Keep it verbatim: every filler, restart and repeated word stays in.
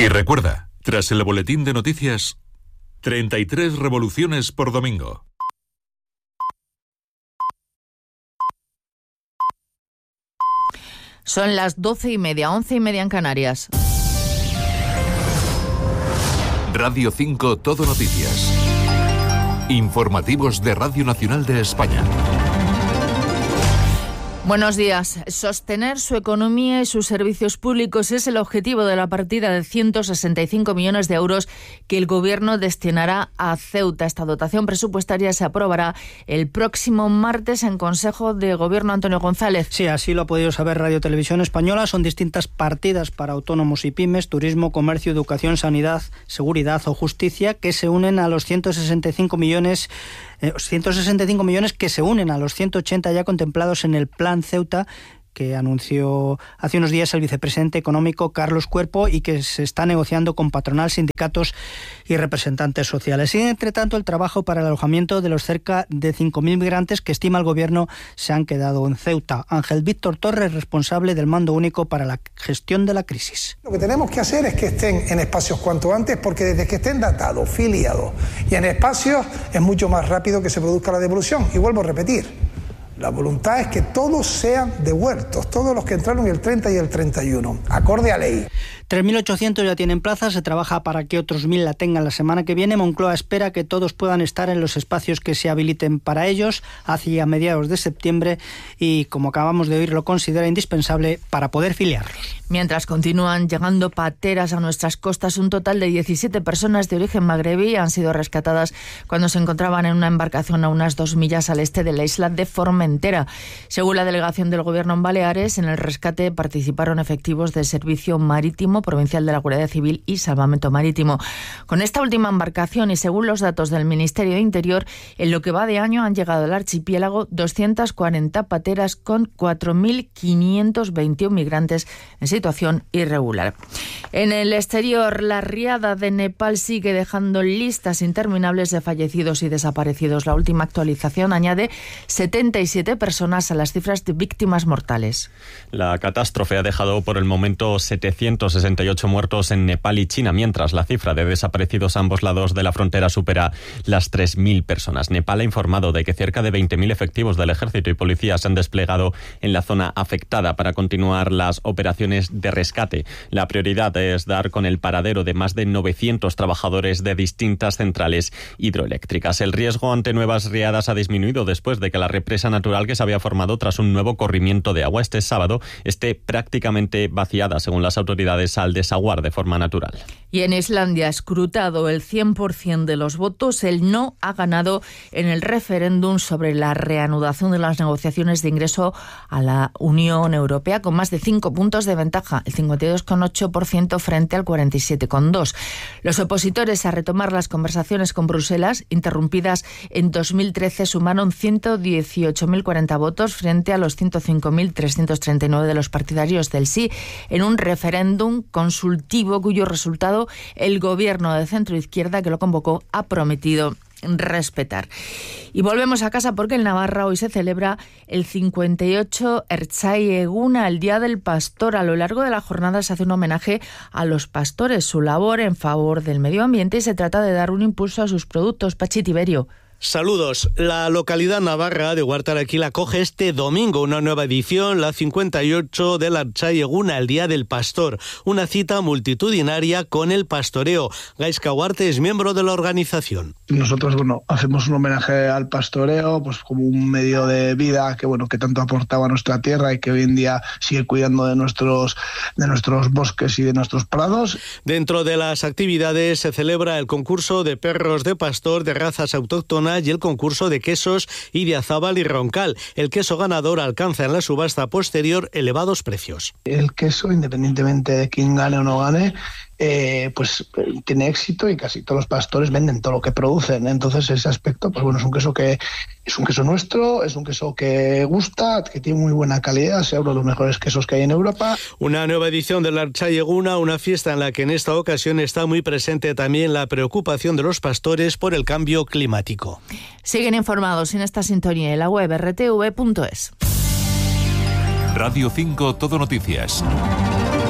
Y recuerda, tras el boletín de noticias, treinta y tres revoluciones por domingo. Son las doce y media, once y media en Canarias. Radio cinco Todo Noticias. Informativos de Radio Nacional de España. Buenos días. Sostener su economía y sus servicios públicos es el objetivo de la partida de ciento sesenta y cinco millones de euros que el Gobierno destinará a Ceuta. Esta dotación presupuestaria se aprobará el próximo martes en Consejo de Gobierno. Antonio González. Sí, así lo ha podido saber Radio Televisión Española. Son distintas partidas para autónomos y pymes, turismo, comercio, educación, sanidad, seguridad o justicia, que se unen a los ciento sesenta y cinco millones ciento sesenta y cinco millones que se unen a los ciento ochenta ya contemplados en el Plan Ceuta, que anunció hace unos días el vicepresidente económico Carlos Cuerpo y que se está negociando con patronal, sindicatos y representantes sociales. Y entre tanto, el trabajo para el alojamiento de los cerca de cinco mil migrantes que estima el Gobierno se han quedado en Ceuta. Ángel Víctor Torres, responsable del Mando Único para la Gestión de la Crisis. Lo que tenemos que hacer es que estén en espacios cuanto antes, porque desde que estén datados, filiados y en espacios es mucho más rápido que se produzca la devolución. Y vuelvo a repetir, la voluntad es que todos sean devueltos, todos los que entraron el treinta y el treinta y uno, acorde a ley. tres mil ochocientos ya tienen plazas, se trabaja para que otros mil la tengan la semana que viene. Moncloa espera que todos puedan estar en los espacios que se habiliten para ellos hacia mediados de septiembre y, como acabamos de oír, lo considera indispensable para poder filiarlos. Mientras continúan llegando pateras a nuestras costas, un total de diecisiete personas de origen magrebí han sido rescatadas cuando se encontraban en una embarcación a unas dos millas al este de la isla de Formentera. Según la delegación del Gobierno en Baleares, en el rescate participaron efectivos del Servicio Marítimo Provincial de la Guardia Civil y Salvamento Marítimo. Con esta última embarcación y según los datos del Ministerio de Interior, en lo que va de año han llegado al archipiélago doscientas cuarenta pateras con cuatro mil quinientos veintiuno migrantes en situación irregular. En el exterior, la riada de Nepal sigue dejando listas interminables de fallecidos y desaparecidos. La última actualización añade setenta y siete personas a las cifras de víctimas mortales. La catástrofe ha dejado por el momento setecientos sesenta y ocho muertos en Nepal y China, mientras la cifra de desaparecidos a ambos lados de la frontera supera las tres mil personas. Nepal ha informado de que cerca de veinte mil efectivos del ejército y policía se han desplegado en la zona afectada para continuar las operaciones de rescate. La prioridad es dar con el paradero de más de novecientos trabajadores de distintas centrales hidroeléctricas. El riesgo ante nuevas riadas ha disminuido después de que la represa natural que se había formado tras un nuevo corrimiento de agua este sábado esté prácticamente vaciada, según las autoridades, al desaguar de forma natural. Y en Islandia, escrutado el cien por ciento de los votos, el no ha ganado en el referéndum sobre la reanudación de las negociaciones de ingreso a la Unión Europea, con más de cinco puntos de ventaja, el cincuenta y dos coma ocho por ciento frente al cuarenta y siete coma dos por ciento. Los opositores a retomar las conversaciones con Bruselas, interrumpidas en dos mil trece, sumaron ciento dieciocho mil cuarenta votos frente a los ciento cinco mil trescientos treinta y nueve de los partidarios del sí, en un referéndum consultivo cuyo resultado el gobierno de centro-izquierda que lo convocó ha prometido respetar. Y volvemos a casa porque en Navarra hoy se celebra el cincuenta y ocho Ertzai Eguna, el Día del Pastor. A lo largo de la jornada se hace un homenaje a los pastores, su labor en favor del medio ambiente, y se trata de dar un impulso a sus productos. Pachi Tiberio. Saludos. La localidad navarra de Huartaraquil acoge este domingo una nueva edición, la cincuenta y ocho del Ertzai Eguna, el Día del Pastor, una cita multitudinaria con el pastoreo. Gaizka Huarte es miembro de la organización. Nosotros, bueno, hacemos un homenaje al pastoreo, pues como un medio de vida que, bueno, que tanto aportaba a nuestra tierra y que hoy en día sigue cuidando de nuestros, de nuestros bosques y de nuestros prados. Dentro de las actividades se celebra el concurso de perros de pastor de razas autóctonas y el concurso de quesos Idiazábal y Roncal. El queso ganador alcanza en la subasta posterior elevados precios. El queso, independientemente de quién gane o no gane, eh, pues tiene éxito y casi todos los pastores venden todo lo que producen. Entonces ese aspecto, pues bueno, es un queso que es un queso nuestro, es un queso que gusta, que tiene muy buena calidad, es uno de los mejores quesos que hay en Europa. Una nueva edición del Ertzai Eguna, una fiesta en la que en esta ocasión está muy presente también la preocupación de los pastores por el cambio climático. Siguen informados en esta sintonía en la web erre te ve punto es. Radio cinco Todo Noticias.